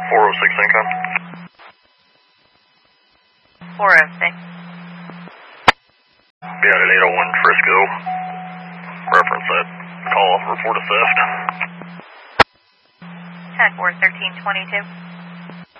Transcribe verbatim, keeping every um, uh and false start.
four oh six income. four oh six. Be out at eight oh one Frisco. Reference that call, report a theft. ten four thirteen twenty-two.